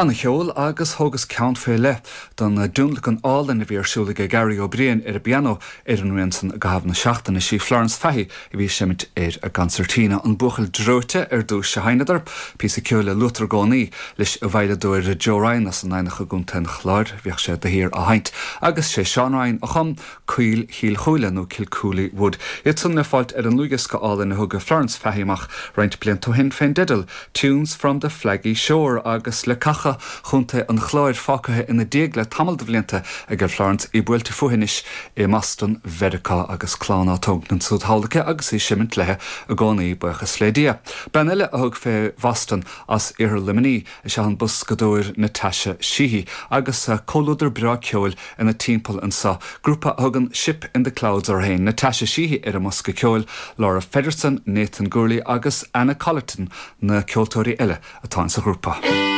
Anna cheol agus thugus count fé le don dúnla an álan a bhíarsúla go Gary O'Brien ar a piano ar an riansan a gahabna seachtainna sí Florence Fahy I bhí simmit ar a concertina an buchail dróte ar dús se hainadar pí a ceola Luther Goni leis a bhaile dúir Joe Ryan as an nainach a gúntain chláir bhíoh sé de hir a haint agus sé Sean Ryan a chum cuil híl chúile nó Kilcooley Wood. Iad sun na fáilt ar an lugas go álan a thug Florence Fahyach roint blian to hin féin didal Tunes from the Flaggy Shore agus le cacha chunta an chláir fácathe ina déagla tamil de bblianta a gur Florence I builte fuhinis I maston Verica agus chlána tógnan súd hálacha agus I simmint lethe a gánaí buchas slédia. Ben eile a thug fé vastan as ar limini se an bus godóir Natasha Sheehy agus cólúidir bra ceol ina timppel an sa grúpa thugan Ship in the Clouds ar hain. Natasha Sheehy ar a musca ceol, Laura Federson, Nathan Gurley agus Anna Collerton na ceoltóirí eile atá sa grúpa.